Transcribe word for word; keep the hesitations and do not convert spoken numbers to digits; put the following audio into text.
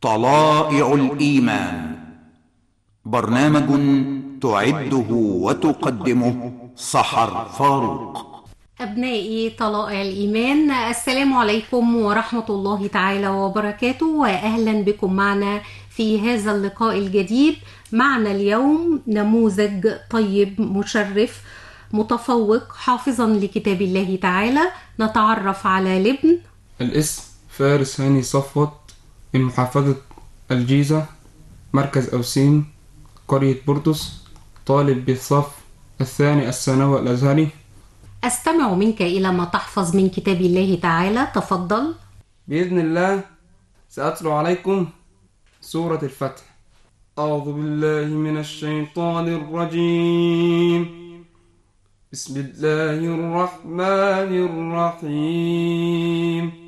طلائع الإيمان، برنامج تعده وتقدمه سحر فاروق. أبنائي طلائع الإيمان، السلام عليكم ورحمة الله تعالى وبركاته، وأهلا بكم معنا في هذا اللقاء الجديد. معنا اليوم نموذج طيب مشرف متفوق حافظا لكتاب الله تعالى. نتعرف على الابن. الاسم فارس هاني صفوت، من محافظة الجيزة، مركز أوسين، قرية بورتوس، طالب بالصف الثاني الثانوي الأزهري. أستمع منك إلى ما تحفظ من كتاب الله تعالى، تفضل. بإذن الله سأتلو عليكم سورة الفتح. أعوذ بالله من الشيطان الرجيم، بسم الله الرحمن الرحيم.